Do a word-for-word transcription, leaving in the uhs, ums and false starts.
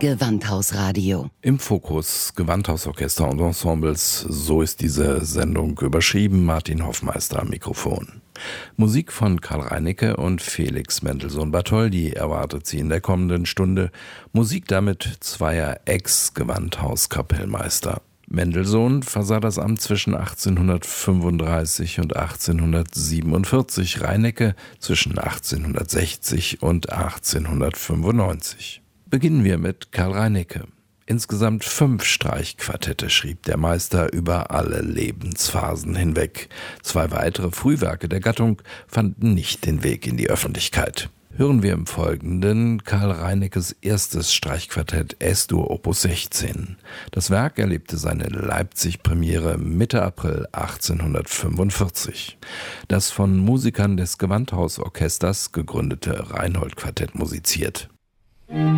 Gewandhausradio. Im Fokus Gewandhausorchester und Ensembles, so ist diese Sendung überschrieben. Martin Hoffmeister am Mikrofon. Musik von Karl Reinicke und Felix Mendelssohn-Bartholdy erwartet Sie in der kommenden Stunde. Musik damit zweier Ex-Gewandhauskapellmeister. Mendelssohn versah das Amt zwischen achtzehnhundertfünfunddreißig und achtzehnhundertsiebenundvierzig, Reinicke zwischen achtzehnhundertsechzig und achtzehnhundertfünfundneunzig. Beginnen wir mit Karl Reinicke. Insgesamt fünf Streichquartette schrieb der Meister über alle Lebensphasen hinweg. Zwei weitere Frühwerke der Gattung fanden nicht den Weg in die Öffentlichkeit. Hören wir im Folgenden Karl Reinickes erstes Streichquartett Es-Dur Opus sechzehn. Das Werk erlebte seine Leipzig-Premiere Mitte April achtzehnhundertfünfundvierzig. Das von Musikern des Gewandhausorchesters gegründete Reinhold-Quartett musiziert.